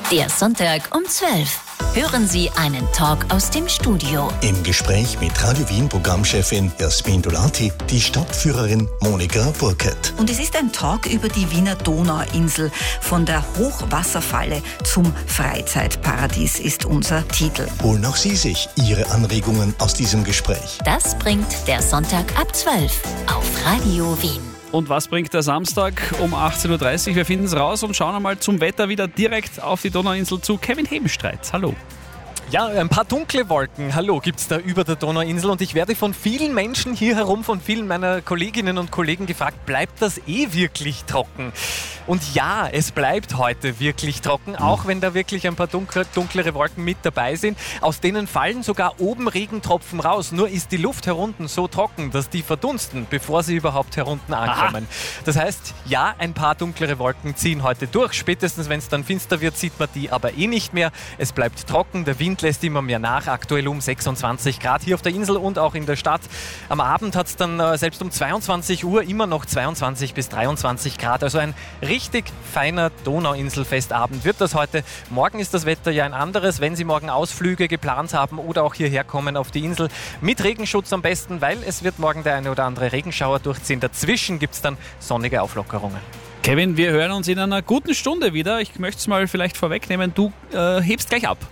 Der Sonntag um 12. Hören Sie einen Talk aus dem Studio. Im Gespräch mit Radio Wien Programmchefin Jasmin Dolati, die Stadtführerin Monika Burkert. Und es ist ein Talk über die Wiener Donauinsel. Von der Hochwasserfalle zum Freizeitparadies ist unser Titel. Holen auch Sie sich Ihre Anregungen aus diesem Gespräch. Das bringt der Sonntag ab 12 auf Radio Wien. Und was bringt der Samstag um 18.30 Uhr? Wir finden es raus und schauen einmal zum Wetter wieder direkt auf die Donauinsel zu Kevin Hebenstreit. Hallo. Ja, ein paar dunkle Wolken, hallo, gibt es da über der Donauinsel und ich werde von vielen Menschen hier herum, von vielen meiner Kolleginnen und Kollegen gefragt, bleibt das wirklich trocken? Und ja, es bleibt heute wirklich trocken, auch wenn da wirklich ein paar dunklere Wolken mit dabei sind. Aus denen fallen sogar oben Regentropfen raus, nur ist die Luft herunten so trocken, dass die verdunsten, bevor sie überhaupt herunten ankommen. Aha. Das heißt, ja, ein paar dunklere Wolken ziehen heute durch, spätestens wenn es dann finster wird, sieht man die aber nicht mehr. Es bleibt trocken, der Wind lässt immer mehr nach, aktuell um 26 Grad hier auf der Insel und auch in der Stadt. Am Abend hat es dann selbst um 22 Uhr immer noch 22 bis 23 Grad, also ein richtig feiner Donauinselfestabend wird das heute. Morgen ist das Wetter ja ein anderes, wenn Sie morgen Ausflüge geplant haben oder auch hierher kommen auf die Insel. Mit Regenschutz am besten, weil es wird morgen der eine oder andere Regenschauer durchziehen. Dazwischen gibt es dann sonnige Auflockerungen. Kevin, wir hören uns in einer guten Stunde wieder. Ich möchte es mal vielleicht vorwegnehmen, du hebst gleich ab.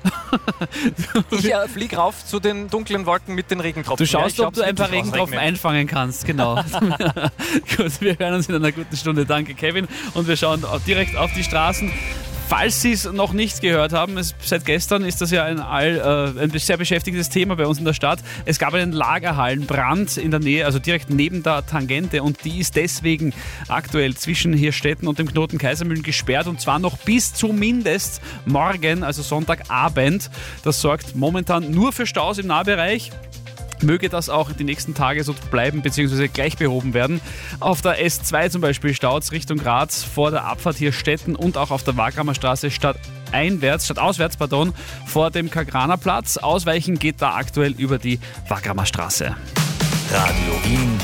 Ich fliege rauf zu den dunklen Wolken mit den Regentropfen. Du schaust, ob du ein paar Regentropfen einfangen kannst, genau. Gut, wir hören uns in einer guten Stunde. Danke, Kevin. Und wir schauen direkt auf die Straßen. Falls Sie es noch nicht gehört haben, seit gestern ist das ja ein sehr beschäftigtes Thema bei uns in der Stadt. Es gab einen Lagerhallenbrand in der Nähe, also direkt neben der Tangente, und die ist deswegen aktuell zwischen Hirstetten und dem Knoten Kaisermühlen gesperrt, und zwar noch bis zumindest morgen, also Sonntagabend. Das sorgt momentan nur für Staus im Nahbereich. Möge das auch die nächsten Tage so bleiben bzw. gleich behoben werden. Auf der S2 zum Beispiel staut es Richtung Graz vor der Abfahrt Hirstetten und auch auf der Wagramer Straße stadtauswärts vor dem Kagraner Platz. Ausweichen geht da aktuell über die Wagramer Straße. Radio Wien